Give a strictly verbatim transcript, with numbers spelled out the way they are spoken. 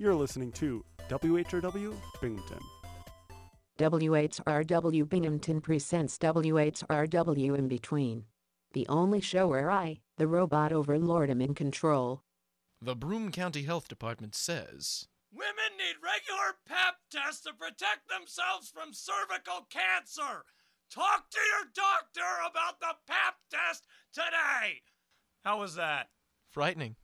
You're listening to W H R W Binghamton. W H R W Binghamton presents W H R W In Between. The only show where I, the robot overlord, am in control. The Broome County Health Department says, women need regular pap tests to protect themselves from cervical cancer. Talk to your doctor about the pap test today. How was that? frightening.